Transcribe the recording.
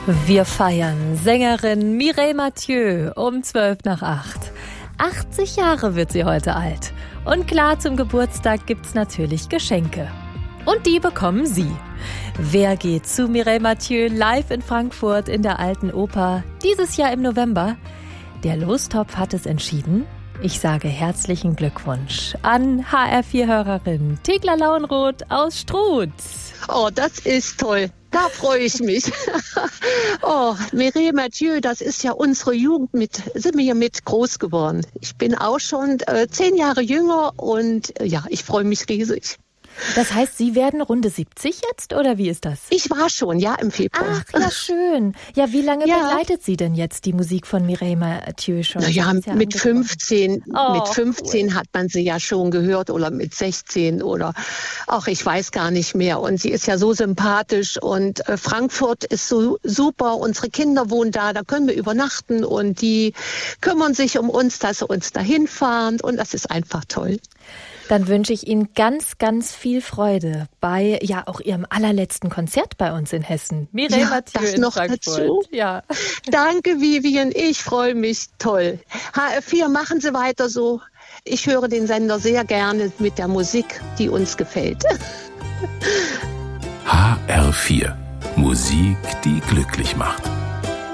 Wir feiern Sängerin Mireille Mathieu um 7:55. 80 Jahre wird sie heute alt. Und klar, zum Geburtstag gibt's natürlich Geschenke. Und die bekommen Sie. Wer geht zu Mireille Mathieu live in Frankfurt in der Alten Oper dieses Jahr im November? Der Lostopf hat es entschieden. Ich sage herzlichen Glückwunsch an HR4-Hörerin Thekla Lauenroth aus Struth. Oh, das ist toll. Da freue ich mich. Oh, Mireille Mathieu, das ist ja unsere Jugend sind wir hier mit groß geworden. Ich bin auch schon 10 Jahre jünger und ich freue mich riesig. Das heißt, Sie werden Runde 70 jetzt, oder wie ist das? Ich war schon, im Februar. Ach, ja, schön. Ja, wie lange begleitet Sie denn jetzt die Musik von Mireille Mathieu schon? Mit 15. Oh, mit 15 cool. hat man sie ja schon gehört oder mit 16 oder ich weiß gar nicht mehr. Und sie ist ja so sympathisch und Frankfurt ist so super. Unsere Kinder wohnen da können wir übernachten und die kümmern sich um uns, dass sie uns dahin fahren und das ist einfach toll. Dann wünsche ich Ihnen ganz, ganz viel Freude bei auch Ihrem allerletzten Konzert bei uns in Hessen. Mireille Mathieu das in noch Frankfurt. dazu. Ja. Danke, Vivian. Ich freue mich. Toll. HR4, machen Sie weiter so. Ich höre den Sender sehr gerne mit der Musik, die uns gefällt. HR4. Musik, die glücklich macht.